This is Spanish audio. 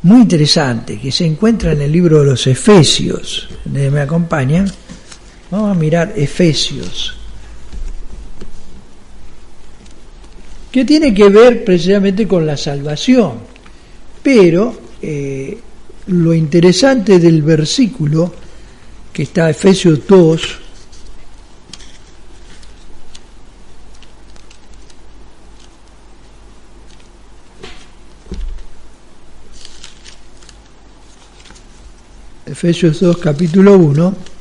muy interesante que se encuentra en el libro de los Efesios. ¿Me acompañan? Vamos a mirar Efesios, que tiene que ver precisamente con la salvación, pero lo interesante del versículo que está Efesios 2, Efesios 2, capítulo 1,